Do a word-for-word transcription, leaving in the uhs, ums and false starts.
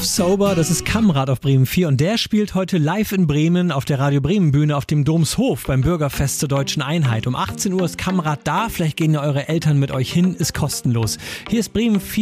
Sober, das ist Kammrad auf Bremen vier und der spielt heute live in Bremen auf der Radio Bremen Bühne auf dem Domshof beim Bürgerfest zur Deutschen Einheit. Um achtzehn Uhr ist Kammrad da, vielleicht gehen ja eure Eltern mit euch hin, ist kostenlos. Hier ist Bremen vier.